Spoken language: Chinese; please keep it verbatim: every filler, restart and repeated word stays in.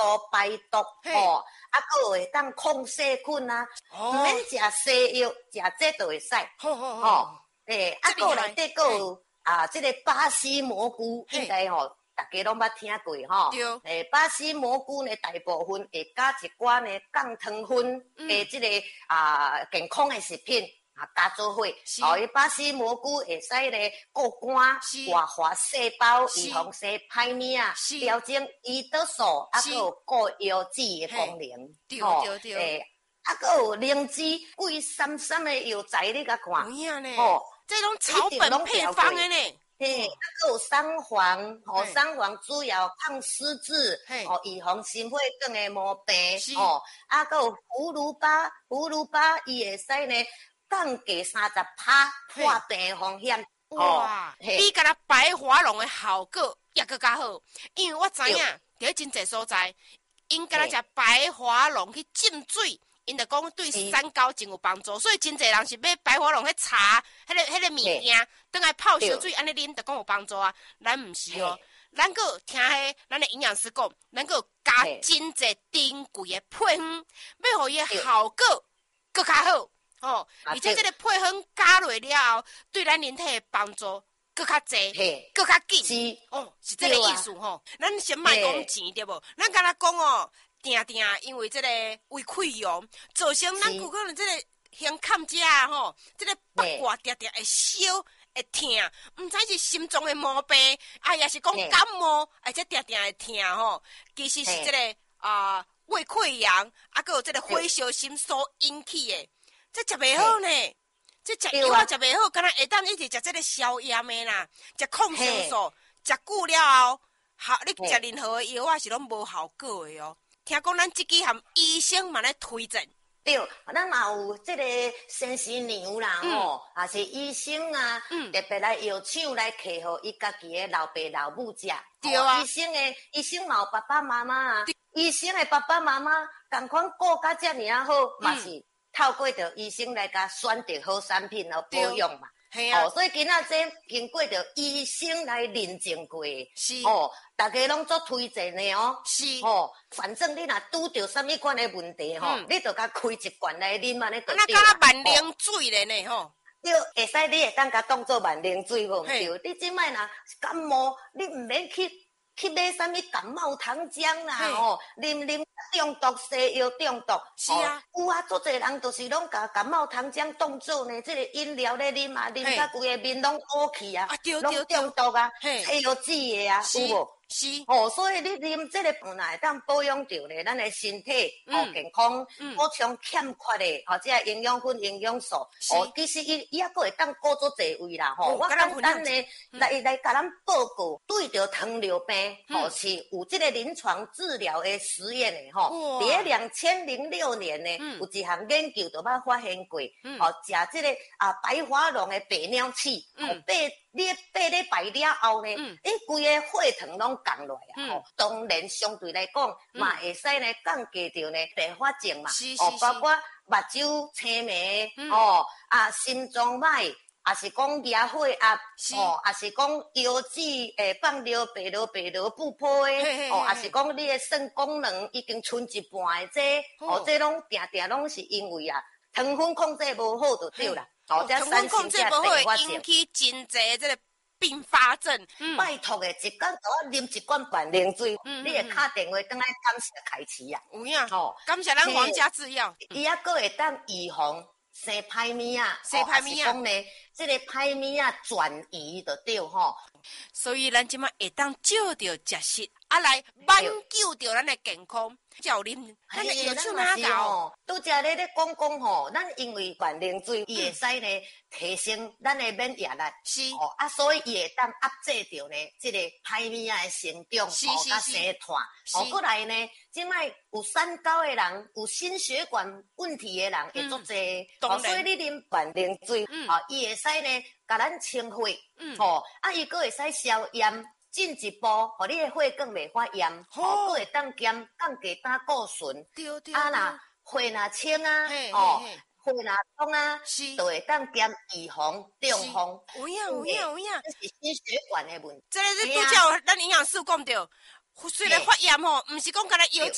排毒哦，啊，佫会当抗细菌啊，毋免食西药，食这就会使。 好好好， 哦，诶，啊，佫内底佫有啊，即个巴西蘑菇，应该吼。大家拢捌听过吼，诶，巴西蘑菇呢，大部分会加一寡呢降糖分诶，即、嗯、个啊健康诶食品啊加做伙。哦，伊巴西蘑菇会使咧固肝、活化细胞，预防生歹物啊，调整胰岛素，啊，佫有固腰子诶功能。 对对对。 诶，啊，佫有灵芝、贵参参诶药材，你甲看。 有影呢。哦，这种草本配方诶呢。 嘿，啊，佫有三黄，吼、哦，三黄主要抗失智，哦，预防心血管的毛病，哦，啊，佫有葫芦巴，葫芦巴伊会使呢降低三十趴破病风险。 哇，比甲咱白华龙的效果也更加好，因为我知影伫真侪所在，因甲咱食白华龙去浸水。因就讲对三高真有帮助，所以真侪人是买白花龙迄茶，迄、那个迄、那个物件，等来泡烧水安尼啉，就讲有帮助啊。咱毋是哦，咱个听迄咱的营养师讲，咱个加真侪珍贵的配方，要互伊的效果更加好哦。而且这个配方加落了后，对咱人体的帮助更加侪，更加紧。哦，是这个意思吼、哦。咱先莫讲钱对无？咱敢若讲哦。定定，因为这个胃溃疡，造成咱有可能这个胸坎者吼，这个八卦定定会烧会痛，唔知是心脏的毛病，啊，也是讲感冒，而且定定会痛吼。其实是这个啊、呃、胃溃疡，啊，佮有这个火烧心所引起的，这食袂好呢。这食药啊食袂好，敢若下当一直食这个消炎的啦，食抗生素，食久了后，好你食任何的药啊是拢无效果的哦。听讲咱即支含医生嘛咧推荐， 对，咱嘛有即个先生娘啦吼，也、嗯、是醫生啊，嗯、特別來藥廠來客互伊家己的老爸老母食。 對啊， 醫生的醫生嘛有爸爸媽媽啊，醫生的爸爸媽媽同款顧甲遮爾啊好，嘛、嗯、是透過着醫生來甲選擇好產品來保養嘛。係啊、哦，所以今仔這經過着醫生來認證過，是哦，大家攏做推薦的哦，是哦，反正你若拄着什麼款的問題吼、嗯，你就甲開一罐來啉安尼就對啦。 那敢萬靈水咧呢吼？ 對，會使你會當甲當做萬靈水無對。你即擺若感冒，你毋免去去買什麼感冒糖漿啦吼，啉啉中毒西藥中毒。是啊，有啊，足儕人就是攏甲感冒糖漿當做呢，即、這個飲料咧啉啊，啉甲規個面攏烏去啊，攏中毒啊，西藥籽的啊，有無？是哦，所以你啉这个本来当保养着咧，咱的身体哦健康，补充欠缺的哦，即个营养分、营养素哦，其实伊伊也佫会当顾做侪位啦吼。我简单呢来来甲咱报告，对着糖尿病哦是有即个临床治疗的实验的吼。伫两千零六年呢，有一项研究就捌发现过，哦，食即个啊白花龙的白鸟翅，哦白。你八礼拜了后呢，诶，规个血糖拢降落来啊！吼，当然相对来讲，嘛会使呢降低着呢并发症嘛，哦，包括目睭青眉，哦，啊，心脏歹，也是讲压血压，哦，也是讲腰子诶放尿白尿白尿不破诶，哦，也是讲你的肾功能已经剩一半诶，这，哦，这拢定定拢是因为啊，糖分控制无好就对啦。 哦，糖分控制不好会引起真侪这个并发症。嗯、 拜托诶，一工都要啉一罐万灵水，嗯、你会打电话等来感谢开市啊。 有影，哦，感谢咱皇家制药。 伊还佫会当预防生歹物啊， 生歹物啊。 讲呢，这个歹物啊转移就对吼。 所以咱即马会当照着食食，啊来挽救着咱的健康。照啉，咱的药厂哪搞？ 拄则咧咧讲讲吼，咱因为万灵水，伊会使呢提升咱的免疫力，是哦啊，所以伊会当压制着呢这个歹物啊的成长，哦甲生团，哦过来呢，即摆有三高的人，有心血管问题的人会足济，哦，所以你啉万灵水，哦，伊会使呢甲咱清血，哦啊，伊佫会使消炎。进一步，互你的血管袂发炎，哦，佫会当减降低胆固醇，啊啦，血若清啊，哦，血若通啊，就会当减预防中风。 有影有影有影， 这是心血管的问题。 这个是拄则咱营养师讲着，虽然发炎吼，毋是讲干那药。